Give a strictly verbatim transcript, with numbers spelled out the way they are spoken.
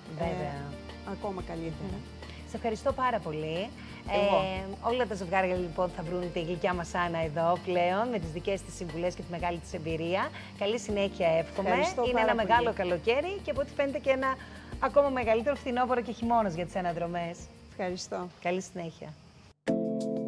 Βέβαια. Ε, ακόμα καλύτερα. Σε ευχαριστώ πάρα πολύ. Ε, όλα τα ζευγάρια λοιπόν θα βρουν τη γλυκιά μας Άννα εδώ πλέον με τις δικές της συμβουλές και τη μεγάλη της εμπειρία. Καλή συνέχεια εύχομαι. Ευχαριστώ Είναι πάρα ένα πολύ. μεγάλο καλοκαίρι και από ό,τι φαίνεται και ένα ακόμα μεγαλύτερο φθινόπωρο και χειμώνας για τις αναδρομές. Ευχαριστώ. Καλή συνέχεια.